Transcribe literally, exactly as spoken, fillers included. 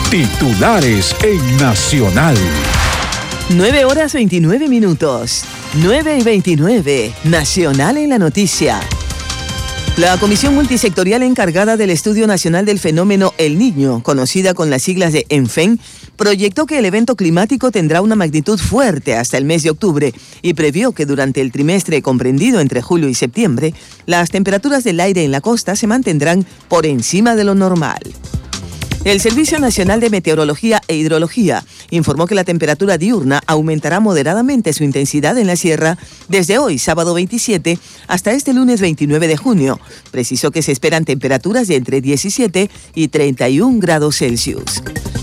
Titulares en Nacional. nueve horas veintinueve minutos. nueve y veintinueve. Nacional en la noticia. La Comisión Multisectorial encargada del Estudio Nacional del Fenómeno El Niño, conocida con las siglas de ENFEN, proyectó que el evento climático tendrá una magnitud fuerte hasta el mes de octubre y previó que durante el trimestre comprendido entre julio y septiembre, las temperaturas del aire en la costa se mantendrán por encima de lo normal. El Servicio Nacional de Meteorología e Hidrología informó que la temperatura diurna aumentará moderadamente su intensidad en la sierra desde hoy, sábado veintisiete, hasta este lunes veintinueve de junio. Precisó que se esperan temperaturas de entre diecisiete y treinta y un grados Celsius.